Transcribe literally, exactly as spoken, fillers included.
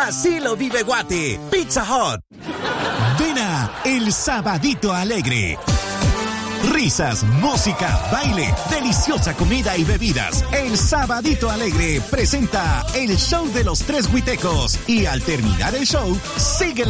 Así lo vive Guate. Pizza Hut. Ven a El Sabadito Alegre. Risas, música, baile, deliciosa comida y bebidas. El Sabadito Alegre presenta el show de los tres huitecos. Y al terminar el show, sigue la